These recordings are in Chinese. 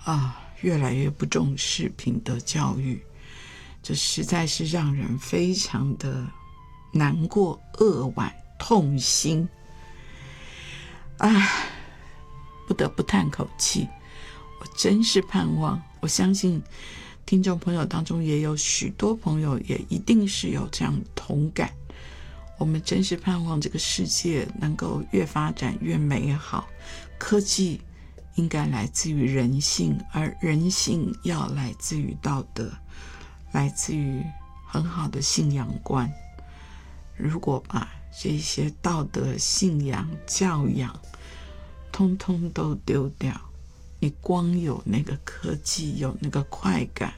越来越不重视品德教育，这实在是让人非常的难过、扼腕、痛心。不得不叹口气，我真是盼望，我相信听众朋友当中也有许多朋友也一定是有这样的同感，我们真是盼望这个世界能够越发展越美好，科技应该来自于人性，而人性要来自于道德，来自于很好的信仰观。如果把这些道德、信仰、教养通通都丢掉，你光有那个科技，有那个快感，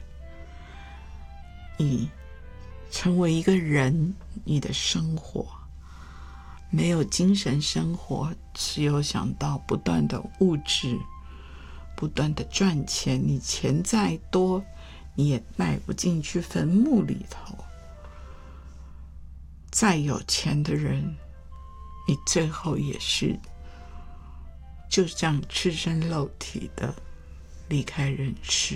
你成为一个人，你的生活没有精神生活，只有想到不断的物质，不断的赚钱，你钱再多你也带不进去坟墓里头。再有钱的人，你最后也是就这样赤身露体的离开人世，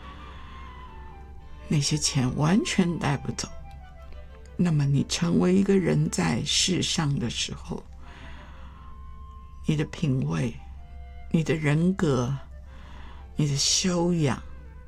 那些钱完全带不走。那么你成为一个人在世上的时候，你的品味，你的人格，你的修养，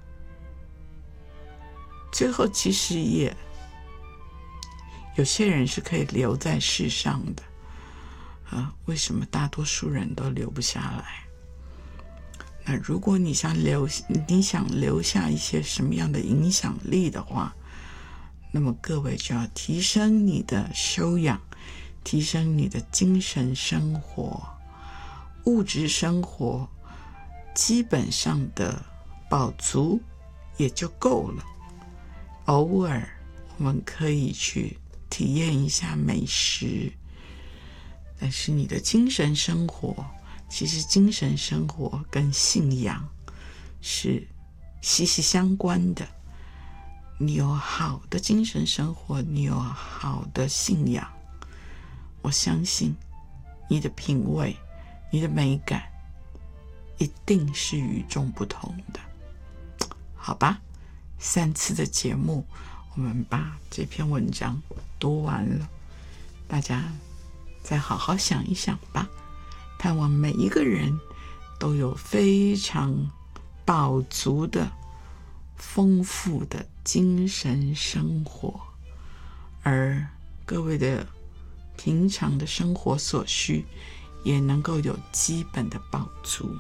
最后其实也有些人是可以留在世上的，为什么大多数人都留不下来？那如果你想留下一些什么样的影响力的话，那么各位就要提升你的修养，提升你的精神生活，物质生活基本上的饱足也就够了。偶尔我们可以去体验一下美食，但是你的精神生活，其实精神生活跟信仰是息息相关的。你有好的精神生活，你有好的信仰，我相信你的品味，你的美感一定是与众不同的。好吧，3次的节目我们把这篇文章读完了，大家再好好想一想吧。盼望每一个人都有非常饱足的丰富的精神生活，而各位的平常的生活所需也能够有基本的饱足，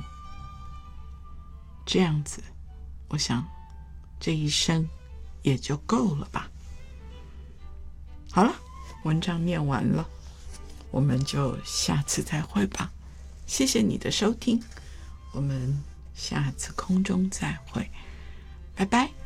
这样子我想这一生也就够了吧。好了，文章念完了，我们就下次再会吧。谢谢你的收听，我们下次空中再会，拜拜。